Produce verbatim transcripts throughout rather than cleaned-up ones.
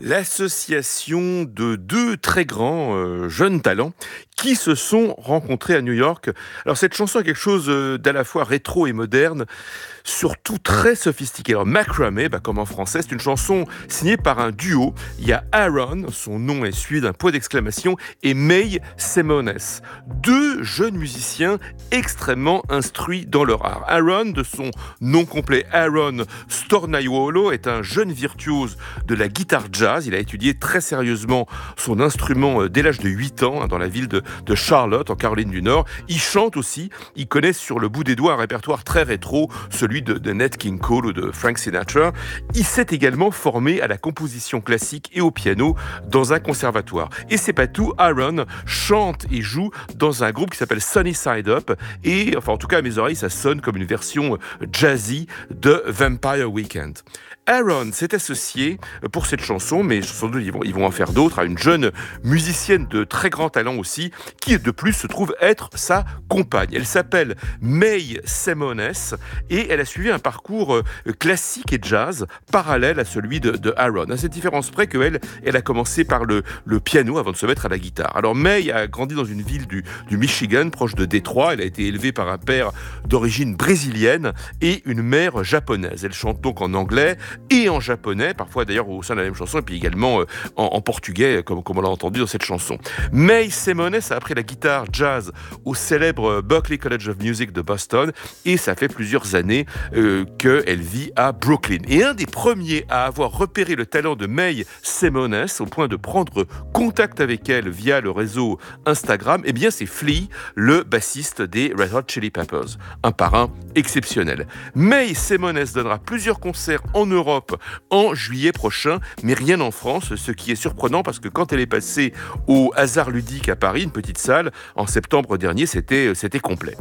L'association de deux très grands euh, jeunes talents qui se sont rencontrés à New York. Alors cette chanson a quelque chose euh, d'à la fois rétro et moderne, surtout très sophistiqué. Alors Macramé, bah, comme en français, c'est une chanson signée par un duo. Il y a Aaron, son nom est suivi d'un point d'exclamation, et May Semones, deux jeunes musiciens extrêmement instruits dans leur art. Aaron, de son nom complet Aaron Stornaiuolo, est un jeune virtuose de la guitare jazz. Il a étudié très sérieusement son instrument dès l'âge de huit ans dans la ville de, de Charlotte, en Caroline du Nord. Il chante aussi. Il connaît sur le bout des doigts un répertoire très rétro, celui de, de Nat King Cole ou de Frank Sinatra. Il s'est également formé à la composition classique et au piano dans un conservatoire. Et c'est pas tout, Aaron chante et joue dans un groupe qui s'appelle Sunny Side Up. Et, enfin, en tout cas, à mes oreilles, ça sonne comme une version jazzy de Vampire Weekend. Aaron s'est associé pour cette chanson, mais sans doute ils vont, ils vont en faire d'autres, à une jeune musicienne de très grand talent aussi, qui de plus se trouve être sa compagne. Elle s'appelle May Semones et elle a suivi un parcours classique et jazz parallèle à celui de, de Aaron. À cette différence près qu'elle, elle a commencé par le, le piano avant de se mettre à la guitare. Alors May a grandi dans une ville du, du Michigan, proche de Détroit. Elle a été élevée par un père d'origine brésilienne et une mère japonaise. Elle chante donc en anglais et en japonais, parfois d'ailleurs au sein de la même chanson, et puis également euh, en, en portugais, comme, comme on l'a entendu dans cette chanson. May Semones a appris la guitare jazz au célèbre Berklee College of Music de Boston, et ça fait plusieurs années euh, qu'elle vit à Brooklyn. Et un des premiers à avoir repéré le talent de May Semones, au point de prendre contact avec elle via le réseau Instagram, eh bien c'est Flea, le bassiste des Red Hot Chili Peppers. Un parrain exceptionnel. May Semones donnera plusieurs concerts en Europe en juillet prochain, mais rien en France, ce qui est surprenant parce que quand elle est passée au Hasard Ludique à Paris, une petite salle, en septembre dernier, c'était, c'était complet.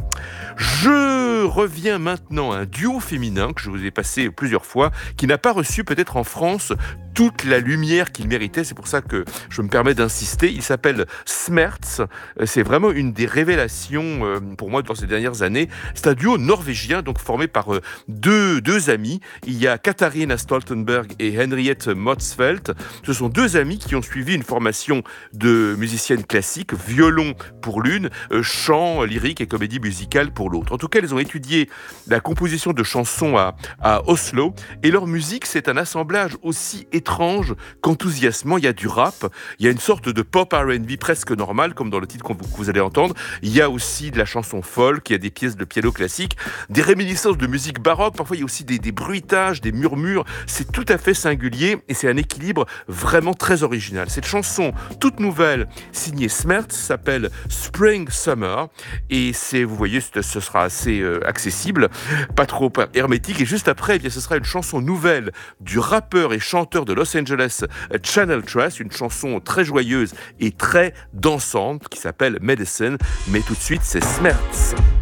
Je reviens maintenant à un duo féminin que je vous ai passé plusieurs fois, qui n'a pas reçu peut-être en France toute la lumière qu'il méritait, c'est pour ça que je me permets d'insister. Il s'appelle Smerts, c'est vraiment une des révélations pour moi dans ces dernières années. C'est un duo norvégien, donc formé par deux, deux amis. Il y a Katharina Stoltenberg et Henriette Motzfeldt. Ce sont deux amis qui ont suivi une formation de musicienne classique, violon pour l'une, chant, lyrique et comédie musicale pour l'autre. En tout cas, elles ont étudié la composition de chansons à, à Oslo, et leur musique, c'est un assemblage aussi étrange qu'enthousiasmant. Il y a du rap, il y a une sorte de pop R and B presque normal, comme dans le titre que vous, que vous allez entendre. Il y a aussi de la chanson folk, il y a des pièces de piano classique, des réminiscences de musique baroque, parfois il y a aussi des, des bruitages, des murmures. C'est tout à fait singulier et c'est un équilibre vraiment très original. Cette chanson toute nouvelle, signée Smerts, s'appelle Spring Summer, et c'est, vous voyez, ce sera assez euh, accessible, pas trop hermétique. Et juste après, eh bien, ce sera une chanson nouvelle du rappeur et chanteur de Los Angeles, Channel Trust, une chanson très joyeuse et très dansante qui s'appelle Medicine. Mais tout de suite, c'est Smerts.